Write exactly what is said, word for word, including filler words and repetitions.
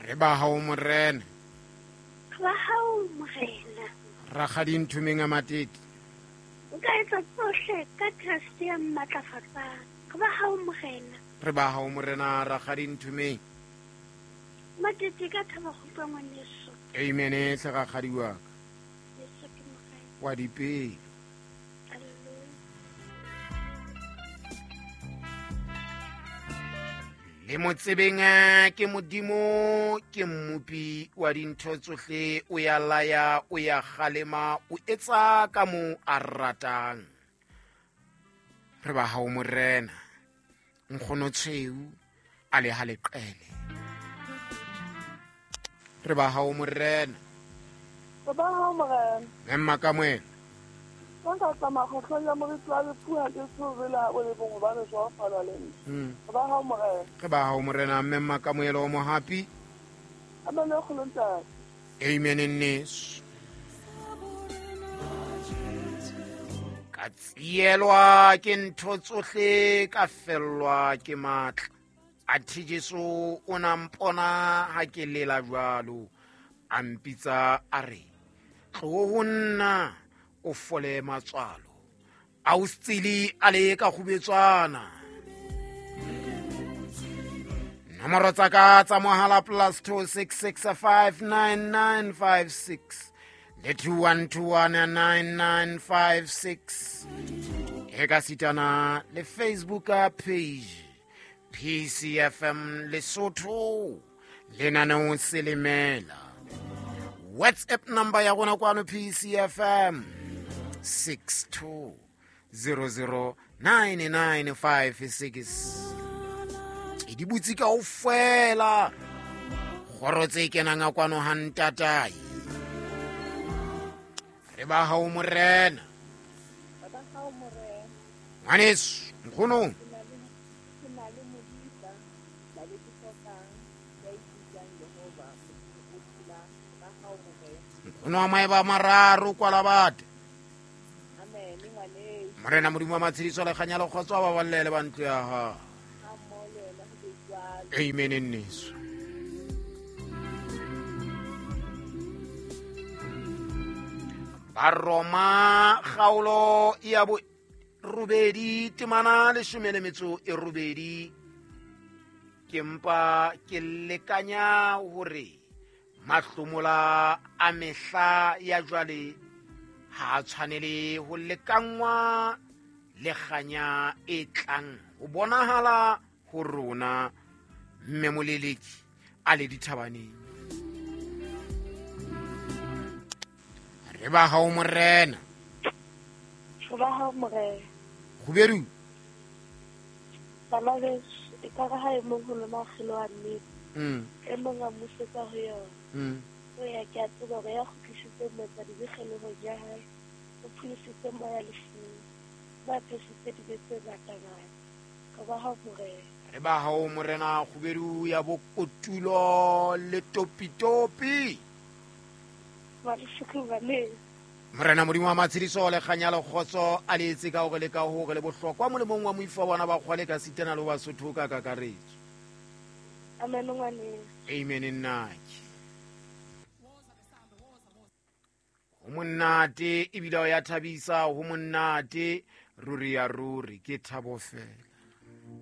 re ba hao morena ba hao morena. rakgadi nthumeng a matete Nka etsa tsohle ka trust ya mmatlafatsang. Ba hao morena. re ba hao morena rakgadi nthumeng. Matete ka thaba kgutla ngwaneso. Amen e hle rakgadi wa ka Yeso ke morena. wa dipelo. Hallelujah. Le mo tsebeng ke modimo ke mmupi wa dintho tsohle, o ya laya o ya kgalema o etsa ka mo a ratang. Re ba hao morena nkgono tshweu a le ha leqele. Re ba hao morena Ba hao morena. memma ka moena Ka ka tsamaya kgotlhong ya moriti wa lephua ke tshovela o le bongwe ba re jwa fala le nna. Mm. Ba hao morena. re ba hao morena memma ka moelo o mo happy. Amen e kgolo ntate. Amen nneso ka tsielwa ke ntho tsohle ka fellwa ke matla. Athe Jesu o na mpona ha ke lela jwalo a mpitsa a re tlo ho nna o fole matswalo a o stsili a le ka khubetswana. Nomoro tsa ka tsa mohala plus two six six five nine nine five six le two one two one nine nine five six. E ka sitana le Facebook page P C F M Lesotho lenaneo selemela. WhatsApp number ya rona kwano P C F M six two zero zero nine nine five six. Ke di butsi ka o fela goro tse kenang a kwano hantatai. Re ba hao morena Ba hao morena. ngwaneso nkgono Ke na le modisa ba le tsokang ya itsang Jehova o tsila ba hao morena. nkgono wa maeba mararo kwa labate. Amen ngwane. Morena modimo wa matshediso le kganya le kgotso ba ballele ba ntlo ya ha. Ha mole la ho tswa. Amen nneso. Baroma kgaolo ya bo rubedi temana le shumele metso e rubedi. Ke mpa ke lekanya hore mahlomola a mehla ya jwale ha tshwanele ho lekangwa le kganya e tlang ho bonahala ho rona mme moleleki a le dithabaneng. Re ba hao morena Ba hao morena. khubedu Bana beso e ka ha e mong ho lona khilo a nnete. mm E mong a musetsa ho yona. mm O ya ke a tseba hore ya kgutlisitse metsa di begele ho ja hae. O phulisitse moya lefu. Ba phesitse di betse batangana. Ka ba hao morena. re ba hao morena khubedu ya bokotulo le topitopi. Ba le shuku ba le. Morena modimo wa matshediso le kganya le kgotso a le etse ka hore le ka hore le bohlokwa mo le mong wa moifa bona ba kgwale ka sitana le Basotho ka kakaretso. Amen ngwane. Amen nnaki ho monate ebile o ya thabisa ho monate ruri ya ruri ke thabo fela.